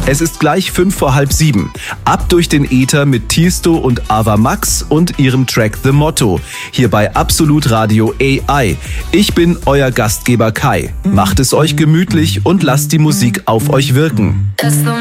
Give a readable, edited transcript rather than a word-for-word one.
Es ist gleich 6:05. Ab durch den Äther mit Tiesto und Ava Max und ihrem Track The Motto. Hier bei Absolut Radio AI. Ich bin euer Gastgeber Kai. Macht es euch gemütlich und lasst die Musik auf euch wirken.